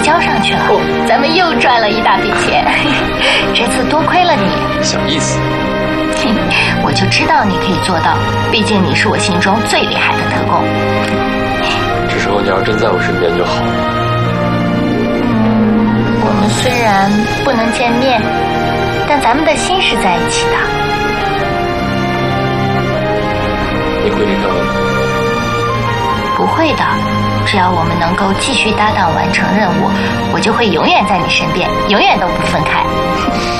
交上去了，咱们又赚了一大笔钱。这次多亏了你， 小意思。 我就知道你可以做到，毕竟你是我心中最厉害的特工。 这时候你要真在我身边就好了。 我们虽然不能见面，但咱们的心是在一起的。 你会离开我吗？ 不会的，只要我们能够继续搭档完成任务，我就会永远在你身边，永远都不分开。